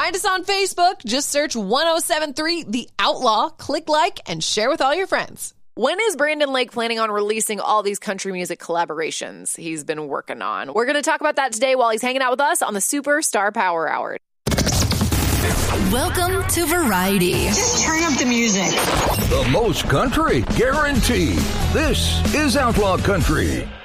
Find us on Facebook. Just search 1073 The Outlaw. Click like and share with all your friends. When is Brandon Lake planning on releasing all these country music collaborations he's been working on? We're going to talk about that today while he's hanging out with us on the Superstar Power Hour. Welcome to Variety. Just turn up the music. The most country, guaranteed. This is Outlaw Country.